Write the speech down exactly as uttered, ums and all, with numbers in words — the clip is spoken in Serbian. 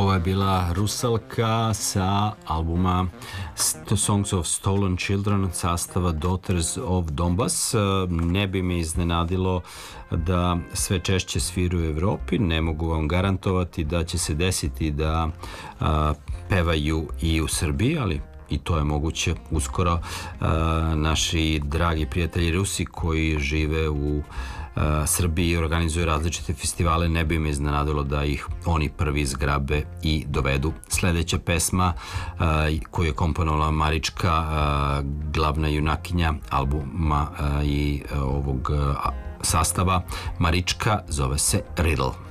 Ovo je bila Rusalka sa albuma Songs of Stolen Children sastava Daughters of Donbass. Ne bi me iznenadilo da sve češće sviraju u Evropi. Ne mogu vam garantovati da će se desiti da a, pevaju i u Srbiji, ali i to je moguće uskoro. A, naši dragi prijatelji Rusi koji žive u a, Srbiji i organizuju različite festivale, ne bi me iznenadilo da ih oni prvi zgrabe i dovedu. Sledeća pesma a, koju je komponovala Marička, a, glavna junakinja albuma a, i a, ovog a, sastava Marička, zove se Riddle.